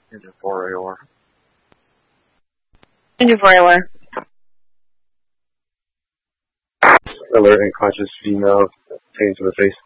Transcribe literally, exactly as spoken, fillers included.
Engine four A O R. Engine four A O R. Alert unconscious female taken to the face.